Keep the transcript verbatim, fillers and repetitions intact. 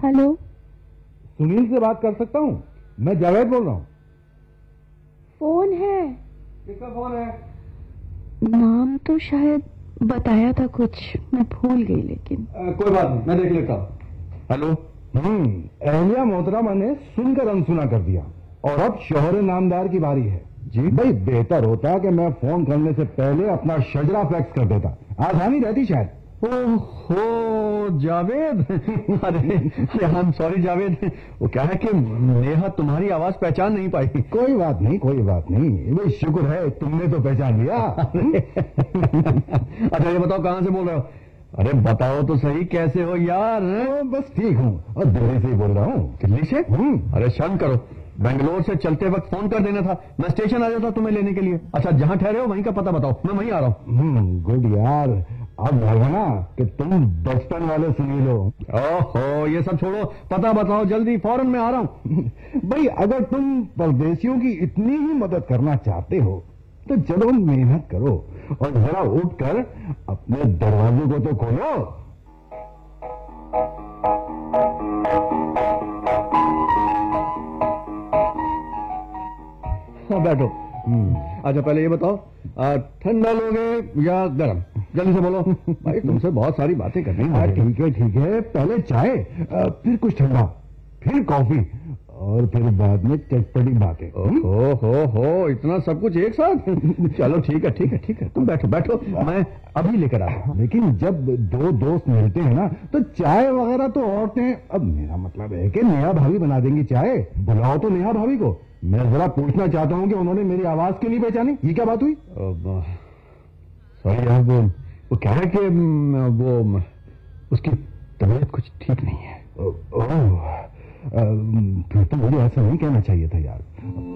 Hello, Sunil से बात कर सकता हूँ? मैं जावेद बोल रहा हूँ। फोन है। किसका फोन है? नाम तो शायद बताया था कुछ, मैं भूल गई लेकिन। आ, कोई बात नहीं, मैं देख लेता हूँ। हेलो। हम्म एहलिया मोहतरमा ने सुनकर अनसुना कर दिया और अब शोहर नामदार की बारी है। जी भाई, बेहतर होता कि मैं फोन करने से पहले अपना शजरा फैक्स कर देता, आसानी रहती शायद। ओहो जावेद। अरे आई एम सॉरी जावेद, वो क्या है कि नेहा तुम्हारी आवाज पहचान नहीं पाई। कोई बात नहीं, कोई बात नहीं, भाई शुक्र है तुमने तो पहचान लिया। अच्छा ये बताओ कहां से बोल रहे हो? अरे बताओ तो सही, कैसे हो यार? ओ, बस ठीक हूँ और दिल्ली से ही बोल रहा हूँ। दिल्ली से? हम्म अरे शर्म करो, बेंगलोर से चलते वक्त फोन कर देना था, मैं स्टेशन आ जाता तुम्हें लेने के लिए। अच्छा जहां ठहरे हो वहीं का पता बताओ, मैं वहीं आ रहा हूँ। हम्म गुड यार, अब लगा ना कि तुम बचपन वाले सुनील हो। ओहो ये सब छोड़ो, पता बताओ जल्दी, फौरन मैं आ रहा हूँ। भाई अगर तुम परदेशियों की इतनी ही मदद करना चाहते हो तो चलो मेहनत करो और जरा उठकर अपने दरवाजे को तो खोलो। हाँ बैठो। अच्छा पहले ये बताओ, आ, ठंडा लोगे या गरम? जल्दी से बोलो भाई, तुमसे बहुत सारी बातें करनी हाँ, है। ठीक है ठीक है, पहले चाय, अ, फिर कुछ ठंडा, फिर कॉफी और फिर बाद में चटपटी बातें। ओहो हो हो इतना सब कुछ एक साथ? चलो ठीक है ठीक है ठीक है, तुम बैठो बैठो, मैं अभी लेकर आता हूँ। लेकिन जब दो दोस्त मिलते हैं ना तो चाय वगैरह तो औरतें, अब मेरा मतलब है कि नेहा भाभी बना देंगी चाय। बुलाओ तो नेहा भाभी को। मैं जरा पूछना चाहता हूँ कि उन्होंने मेरी आवाज क्यों नहीं पहचानी, ये क्या बात हुई? सॉरी यार, वो वो क्या है कि म, वो उसकी तबीयत कुछ ठीक नहीं है। ओह, फिर तो मुझे ऐसा नहीं कहना चाहिए था यार।